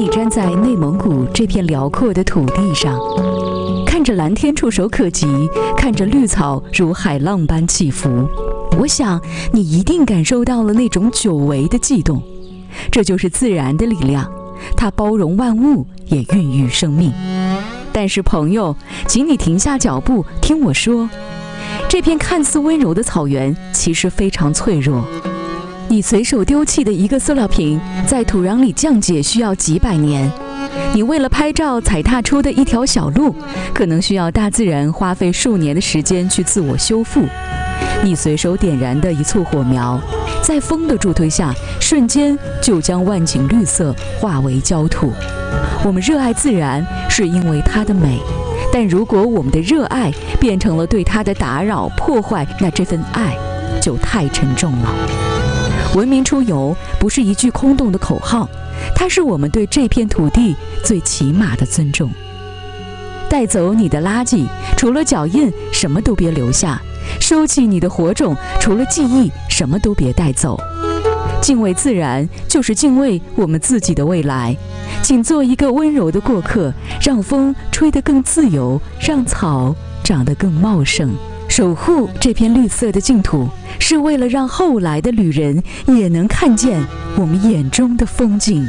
你站在内蒙古这片辽阔的土地上，看着蓝天触手可及，看着绿草如海浪般起伏，我想你一定感受到了那种久违的悸动。这就是自然的力量，它包容万物，也孕育生命。但是朋友，请你停下脚步，听我说，这片看似温柔的草原其实非常脆弱。你随手丢弃的一个塑料瓶，在土壤里降解需要几百年。你为了拍照踩踏出的一条小路，可能需要大自然花费数年的时间去自我修复。你随手点燃的一簇火苗，在风的助推下，瞬间就将万顷绿色化为焦土。我们热爱自然，是因为它的美，但如果我们的热爱变成了对它的打扰、破坏，那这份爱就太沉重了。文明出游不是一句空洞的口号，它是我们对这片土地最起码的尊重。带走你的垃圾，除了脚印，什么都别留下；收起你的火种，除了记忆，什么都别带走。敬畏自然，就是敬畏我们自己的未来。请做一个温柔的过客，让风吹得更自由，让草长得更茂盛。守护这片绿色的净土，是为了让后来的旅人也能看见我们眼中的风景。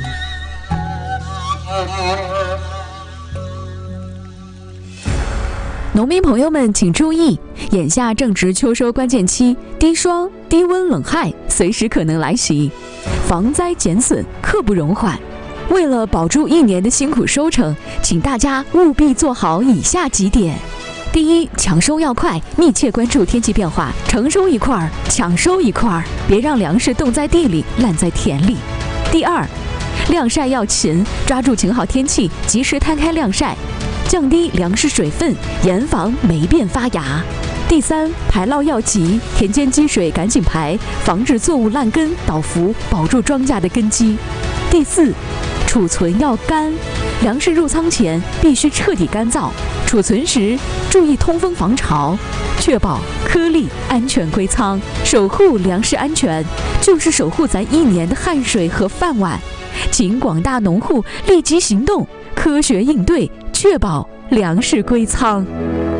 农民朋友们请注意，眼下正值秋收关键期，低霜、低温、冷害随时可能来袭，防灾减损刻不容缓。为了保住一年的辛苦收成，请大家务必做好以下几点。第一，抢收要快，密切关注天气变化，成收一块儿，抢收一块儿，别让粮食冻在地里，烂在田里。第二，晾晒要勤，抓住晴好天气，及时摊开晾晒，降低粮食水分，严防霉变发芽。第三，排涝要急，田间积水赶紧排，防止作物烂根倒伏，保住庄稼的根基。第四，储存要干，粮食入仓前必须彻底干燥，储存时注意通风防潮，确保颗粒安全归仓。守护粮食安全，就是守护咱一年的汗水和饭碗。请广大农户立即行动，科学应对，确保粮食归仓。